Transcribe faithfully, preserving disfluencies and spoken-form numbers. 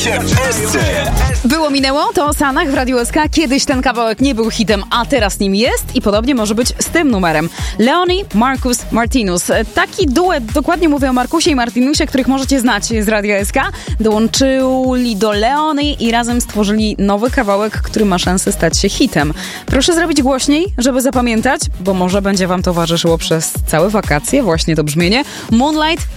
Witajcie w Esce! Było minęło, to Sanach w Radiu S K. Kiedyś ten kawałek nie był hitem, a teraz nim jest i podobnie może być z tym numerem. Leoni, Marcus, Martinus. Taki duet, dokładnie mówię o Markusie i Martinusie, których możecie znać z Radia S K. Dołączyli do Leoni i razem stworzyli nowy kawałek, który ma szansę stać się hitem. Proszę zrobić głośniej, żeby zapamiętać, bo może będzie wam towarzyszyło przez całe wakacje, właśnie to brzmienie. Moonlight